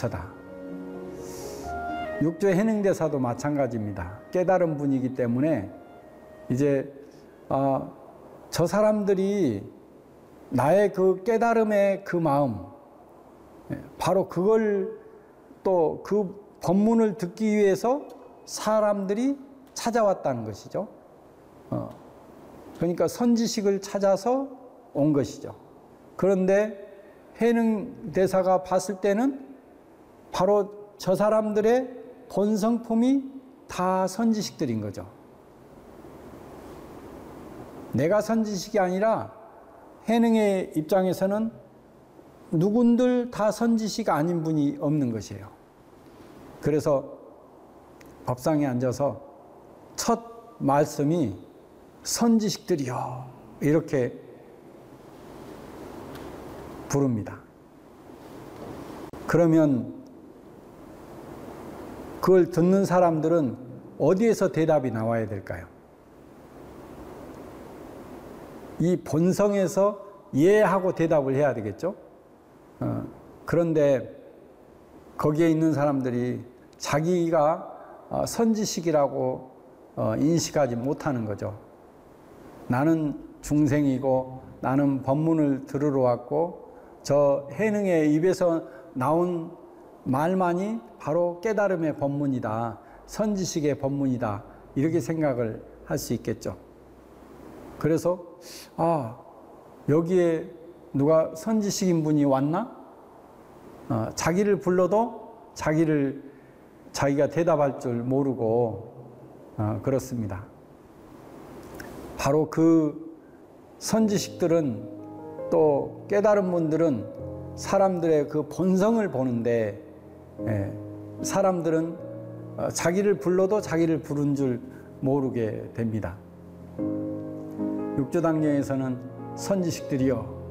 부처다. 육조 해능대사도 마찬가지입니다. 깨달은 분이기 때문에 이제 저 사람들이 나의 그 깨달음의 그 마음, 바로 그걸 또 그 법문을 듣기 위해서 사람들이 찾아왔다는 것이죠. 그러니까 선지식을 찾아서 온 것이죠. 그런데 해능대사가 봤을 때는 바로 저 사람들의 본성품이 다 선지식들인 거죠. 내가 선지식이 아니라 해능의 입장에서는 누군들 다 선지식 아닌 분이 없는 것이에요. 그래서 법상에 앉아서 첫 말씀이 선지식들이여 이렇게 부릅니다. 그러면 그걸 듣는 사람들은 어디에서 대답이 나와야 될까요? 이 본성에서 예하고 대답을 해야 되겠죠? 그런데 거기에 있는 사람들이 자기가 선지식이라고 인식하지 못하는 거죠. 나는 중생이고 나는 법문을 들으러 왔고 저 해능의 입에서 나온 말만이 바로 깨달음의 법문이다. 선지식의 법문이다. 이렇게 생각을 할 수 있겠죠. 그래서 여기에 누가 선지식인 분이 왔나? 자기를 불러도 자기가 대답할 줄 모르고 그렇습니다. 바로 그 선지식들은 또 깨달은 분들은 사람들의 그 본성을 보는데 사람들은 자기를 불러도 자기를 부른 줄 모르게 됩니다. 육조당경에서는 선지식들이여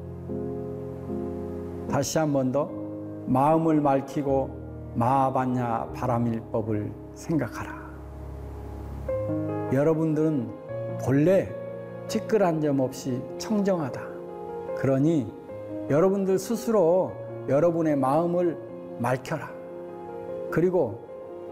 다시 한 번 더 마음을 맑히고 마하반야 바람일법을 생각하라. 여러분들은 본래 티끌한 점 없이 청정하다. 그러니 여러분들 스스로 여러분의 마음을 맑혀라. 그리고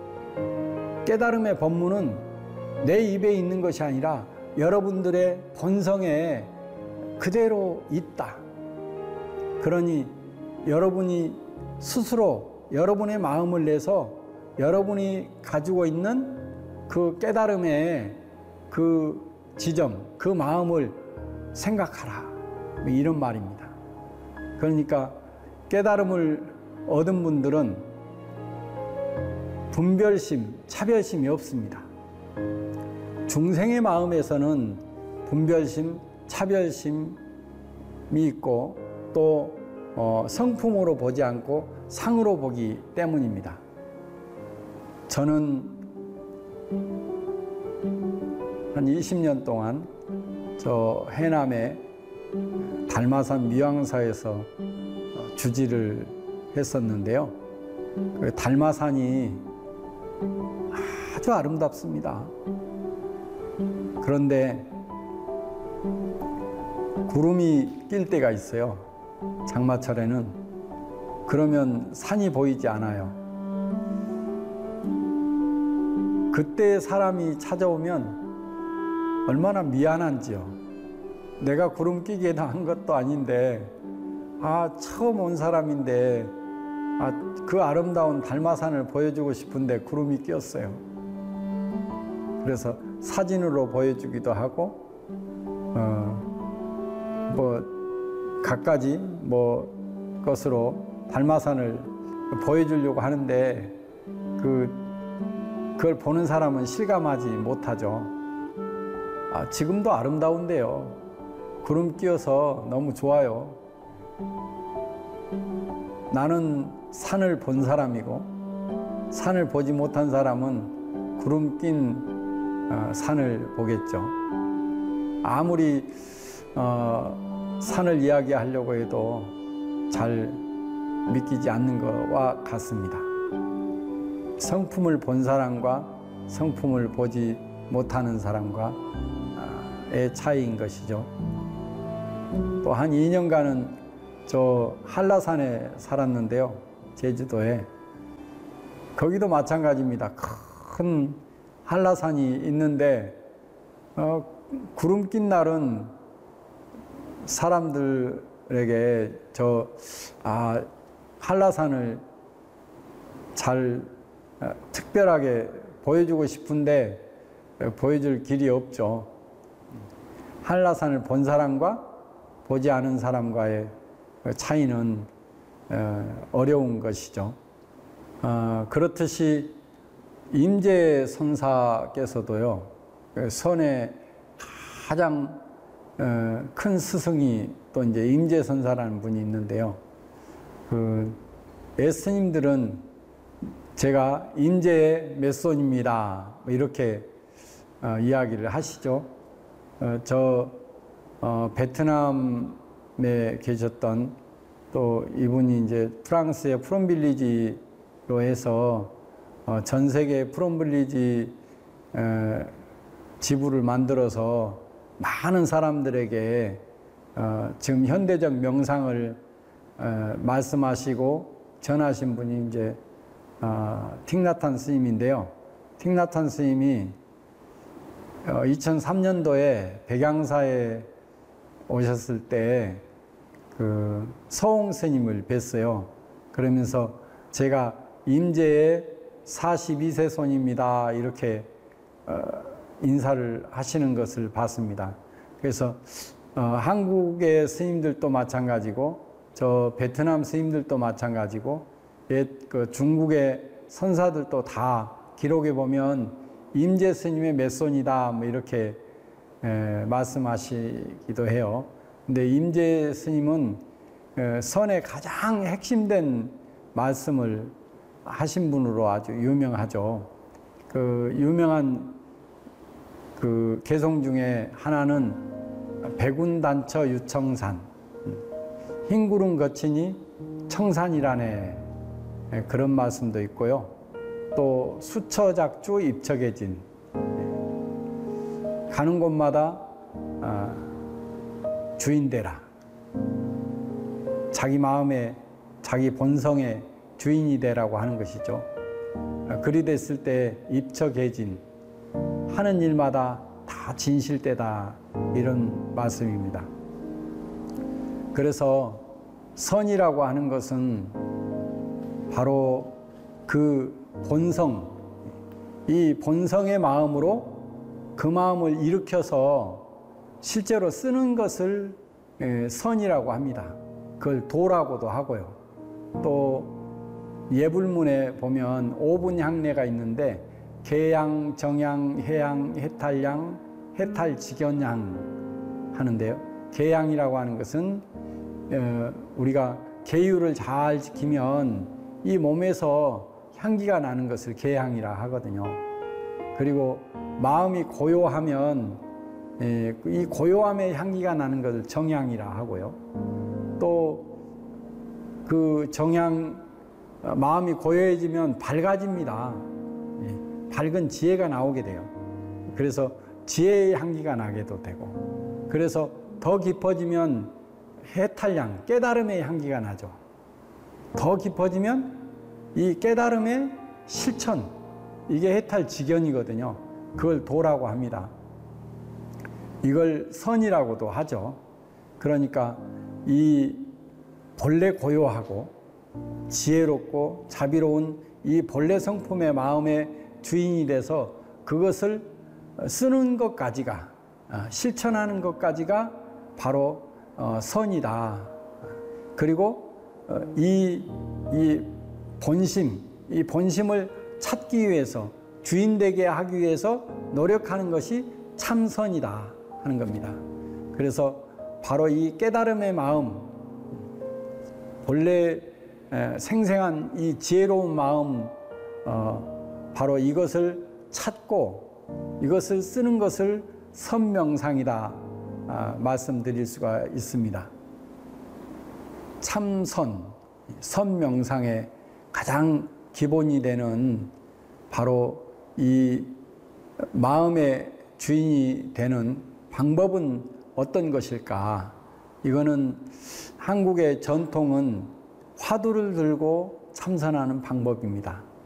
깨달음의 법문은 내 입에 있는 것이 아니라 여러분들의 본성에 그대로 있다. 그러니 여러분이 스스로 여러분의 마음을 내서 여러분이 가지고 있는 그 깨달음의 그 지점, 그 마음을 생각하라. 이런 말입니다. 그러니까 깨달음을 얻은 분들은 분별심, 차별심이 없습니다. 중생의 마음에서는 분별심, 차별심이 있고 또 성품으로 보지 않고 상으로 보기 때문입니다. 저는 한 20년 동안 저 해남의 달마산 미왕사에서 주지를 했었는데요. 그 달마산이 아주 아름답습니다. 그런데 구름이 낄 때가 있어요. 장마철에는. 그러면 산이 보이지 않아요. 그때 사람이 찾아오면 얼마나 미안한지요. 내가 구름 끼게 한 것도 아닌데 처음 온 사람인데 그 아름다운 달마산을 보여주고 싶은데 구름이 끼었어요. 그래서 사진으로 보여주기도 하고 갖가지 것으로 달마산을 보여주려고 하는데 그걸 보는 사람은 실감하지 못하죠. 지금도 아름다운데요. 구름 끼어서 너무 좋아요. 나는 산을 본 사람이고 산을 보지 못한 사람은 구름 낀 산을 보겠죠. 아무리 산을 이야기하려고 해도 잘 믿기지 않는 것과 같습니다. 성품을 본 사람과 성품을 보지 못하는 사람과의 차이인 것이죠. 또 한 2년간은 저 한라산에 살았는데요. 제주도에 거기도 마찬가지입니다. 큰 한라산이 있는데 구름 낀 날은 사람들에게 한라산을 잘 특별하게 보여주고 싶은데 보여줄 길이 없죠. 한라산을 본 사람과 보지 않은 사람과의 차이는 어려운 것이죠. 그렇듯이 임재선사께서도요, 선의 가장 큰 스승이 또 이제 임재선사라는 분이 있는데요. 예스님들은 제가 임재의 몇 손입니다, 이렇게 이야기를 하시죠. 베트남에 계셨던 또 이분이 이제 프랑스의 프롬빌리지로 해서 전 세계 프롬빌리지 지부를 만들어서 많은 사람들에게 지금 현대적 명상을 말씀하시고 전하신 분이 이제 틱나탄 스님인데요. 틱나탄 스님이 2003년도에 백양사에 오셨을 때 서홍 스님을 뵀어요. 그러면서 제가 임재의 42세 손입니다, 이렇게 인사를 하시는 것을 봤습니다. 그래서 한국의 스님들도 마찬가지고 저 베트남 스님들도 마찬가지고 중국의 선사들도 다 기록해 보면 임재 스님의 몇 손이다, 뭐 이렇게 말씀하시기도 해요. 근데 임재 스님은 선의 가장 핵심된 말씀을 하신 분으로 아주 유명하죠. 유명한 개성 중에 하나는 백운단처 유청산, 흰 구름 거치니 청산이라네, 그런 말씀도 있고요. 또 수처작주 입척해진, 가는 곳마다 주인되라, 자기 마음의 자기 본성의 주인이 되라고 하는 것이죠. 그리 됐을 때 입척해진, 하는 일마다 다 진실되다, 이런 말씀입니다. 그래서 선이라고 하는 것은 바로 그 본성, 이 본성의 마음으로 그 마음을 일으켜서 실제로 쓰는 것을 선이라고 합니다. 그걸 도라고도 하고요. 또 예불문에 보면 5분 향례가 있는데 계양, 정양, 해양, 해탈양, 해탈직연양 하는데요. 계양이라고 하는 것은 우리가 계율을 잘 지키면 이 몸에서 향기가 나는 것을 계향이라 하거든요. 그리고 마음이 고요하면 이 고요함의 향기가 나는 것을 정향이라 하고요. 또 그 정향, 마음이 고요해지면 밝아집니다. 밝은 지혜가 나오게 돼요. 그래서 지혜의 향기가 나게도 되고, 그래서 더 깊어지면 해탈량, 깨달음의 향기가 나죠. 더 깊어지면 이 깨달음의 실천, 이게 해탈직연이거든요. 그걸 도라고 합니다. 이걸 선이라고도 하죠. 그러니까 이 본래 고요하고 지혜롭고 자비로운 이 본래 성품의 마음의 주인이 돼서 그것을 쓰는 것까지가, 실천하는 것까지가 바로 선이다. 그리고 이 본심, 이 본심을 찾기 위해서, 주인되게 하기 위해서 노력하는 것이 참선이다 하는 겁니다. 그래서 바로 이 깨달음의 마음, 본래 생생한 이 지혜로운 마음, 바로 이것을 찾고 이것을 쓰는 것을 선명상이다 말씀드릴 수가 있습니다. 참선, 선명상의 가장 기본이 되는 바로 이 마음의 주인이 되는 방법은 어떤 것일까? 이거는 한국의 전통은 화두를 들고 참선하는 방법입니다.